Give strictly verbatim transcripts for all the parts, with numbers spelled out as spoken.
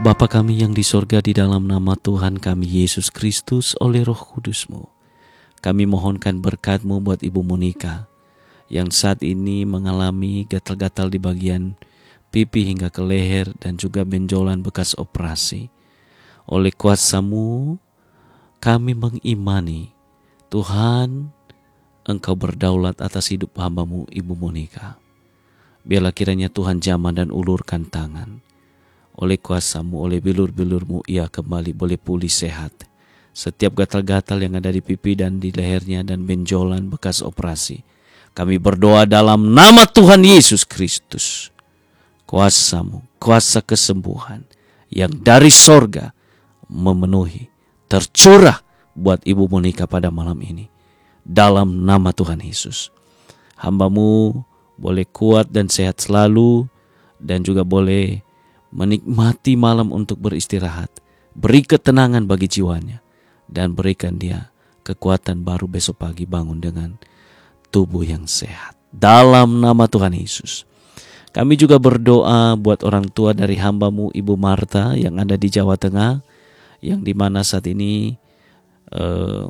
Bapa kami yang di sorga, di dalam nama Tuhan kami Yesus Kristus oleh Roh Kudus-Mu, kami mohonkan berkat-Mu buat Ibu Monika yang saat ini mengalami gatal-gatal di bagian pipi hingga ke leher dan juga benjolan bekas operasi. Oleh kuasa-Mu kami mengimani Tuhan, Engkau berdaulat atas hidup hamba-Mu Ibu Monika. Biarlah kiranya Tuhan jamah dan ulurkan tangan. Oleh kuasa-Mu, oleh bilur-bilur-Mu, ia kembali boleh pulih sehat. Setiap gatal-gatal yang ada di pipi dan di lehernya dan benjolan bekas operasi, kami berdoa dalam nama Tuhan Yesus Kristus. Kuasa-Mu, kuasa kesembuhan yang dari sorga memenuhi, tercurah buat Ibu Monika pada malam ini. Dalam nama Tuhan Yesus, hamba-Mu boleh kuat dan sehat selalu, dan juga boleh menikmati malam untuk beristirahat. Beri ketenangan bagi jiwanya, dan berikan dia kekuatan baru besok pagi bangun dengan tubuh yang sehat. Dalam nama Tuhan Yesus. Kami juga berdoa buat orang tua dari hamba-Mu Ibu Marta yang ada di Jawa Tengah, yang dimana saat ini eh,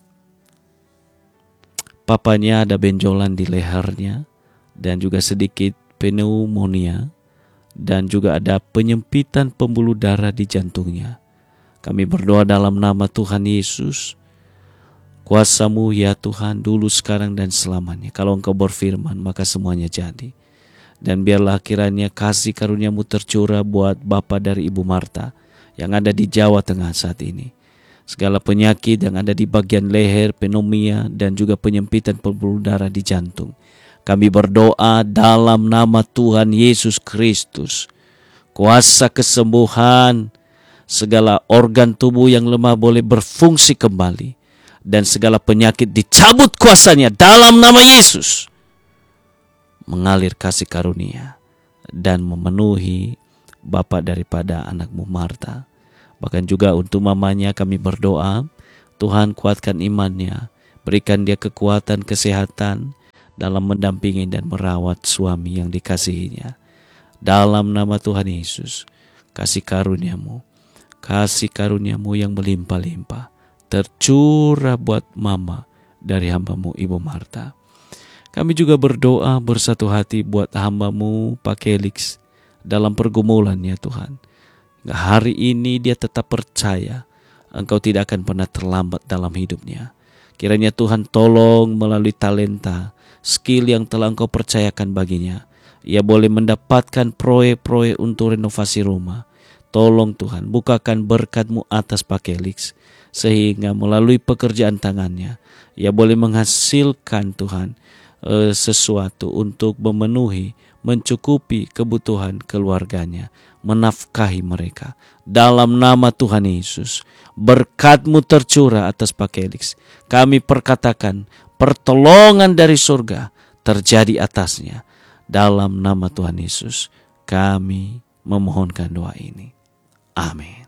papanya ada benjolan di lehernya dan juga sedikit pneumonia, dan juga ada penyempitan pembuluh darah di jantungnya. Kami berdoa dalam nama Tuhan Yesus, kuasa-Mu ya Tuhan, dulu, sekarang, dan selamanya. Kalau Engkau berfirman, maka semuanya jadi. Dan biarlah kiranya kasih karunia-Mu tercurah buat Bapa dari Ibu Marta yang ada di Jawa Tengah saat ini. Segala penyakit yang ada di bagian leher, pneumonia, dan juga penyempitan pembuluh darah di jantung, kami berdoa dalam nama Tuhan Yesus Kristus. Kuasa kesembuhan, segala organ tubuh yang lemah boleh berfungsi kembali. Dan segala penyakit dicabut kuasanya dalam nama Yesus. Mengalir kasih karunia dan memenuhi Bapa daripada anakmu Marta. Bahkan juga untuk mamanya kami berdoa, Tuhan kuatkan imannya. Berikan dia kekuatan, kesehatan dalam mendampingi dan merawat suami yang dikasihinya. Dalam nama Tuhan Yesus, kasih karunia-Mu, kasih karunia-Mu yang melimpah-limpah, tercurah buat mama dari hamba-Mu Ibu Marta. Kami juga berdoa bersatu hati buat hamba-Mu Pak Kelix dalam pergumulannya Tuhan. Hari ini dia tetap percaya Engkau tidak akan pernah terlambat dalam hidupnya. Kiranya Tuhan tolong melalui talenta, skill yang telah Engkau percayakan baginya. Ia boleh mendapatkan proyek-proyek untuk renovasi rumah. Tolong Tuhan, bukakan berkat-Mu atas Pak Kelix, sehingga melalui pekerjaan tangannya, ia boleh menghasilkan Tuhan eh, sesuatu untuk memenuhi, mencukupi kebutuhan keluarganya, menafkahi mereka. Dalam nama Tuhan Yesus, berkat-Mu tercurah atas Pak Kelix. Kami perkatakan, pertolongan dari surga terjadi atasnya. Dalam nama Tuhan Yesus, kami memohonkan doa ini. Amin.